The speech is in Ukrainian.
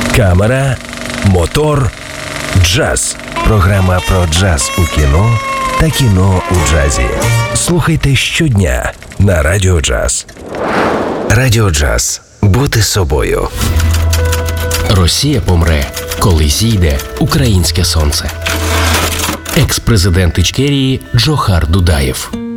камера, мотор, джаз. Програма про джаз у кіно та кіно у джазі. Слухайте щодня на Радіо Джаз. Радіо Джаз. Бути собою. Росія помре, коли зійде українське сонце. Екс-президент Ічкерії Джохар Дудаєв.